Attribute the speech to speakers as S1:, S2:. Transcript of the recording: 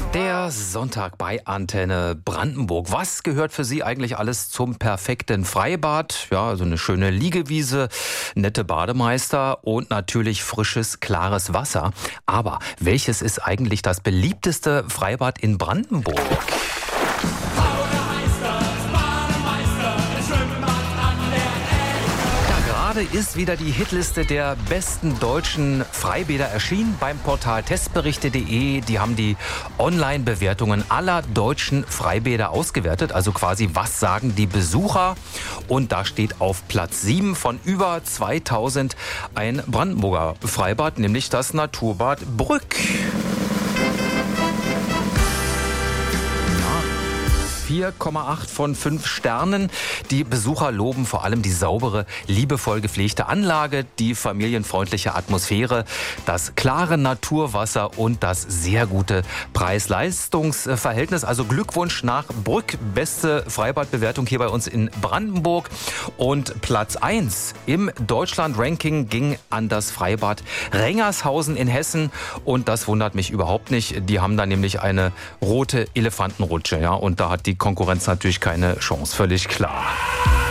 S1: Der Sonntag bei Antenne Brandenburg. Was gehört für Sie eigentlich alles zum perfekten Freibad? Ja, also eine schöne Liegewiese, nette Bademeister und natürlich frisches, klares Wasser. Aber welches ist eigentlich das beliebteste Freibad in Brandenburg? Ist wieder die Hitliste der besten deutschen Freibäder erschienen beim Portal testberichte.de. Die haben die Online-Bewertungen aller deutschen Freibäder ausgewertet. Also quasi, was sagen die Besucher? Und da steht auf Platz 7 von über 2000 ein Brandenburger Freibad, nämlich das Naturbad Brück. 4,8 von 5 Sternen. Die Besucher loben vor allem die saubere, liebevoll gepflegte Anlage, die familienfreundliche Atmosphäre, das klare Naturwasser und das sehr gute Preis-Leistungs-Verhältnis. Also Glückwunsch nach Brück. Beste Freibadbewertung hier bei uns in Brandenburg. Und Platz 1 im Deutschland-Ranking ging an das Freibad Rengershausen in Hessen. Und das wundert mich überhaupt nicht. Die haben da nämlich eine rote Elefantenrutsche. Ja? Und da hat die Konkurrenz natürlich keine Chance, völlig klar.